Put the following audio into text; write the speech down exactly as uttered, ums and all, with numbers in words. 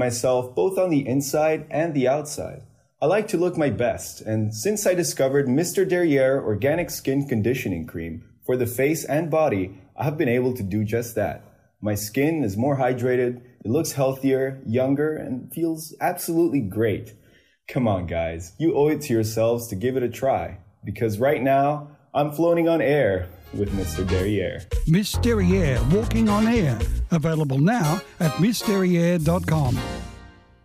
myself both on the inside and the outside. I like to look my best, and since I discovered Mister Derriere Organic Skin Conditioning Cream for the face and body, I have been able to do just that. My skin is more hydrated, it looks healthier, younger, and feels absolutely great. Come on, guys, you owe it to yourselves to give it a try, because right now, I'm floating on air with Mister Derriere. Miss Derriere Walking on Air, available now at miss derriere dot com.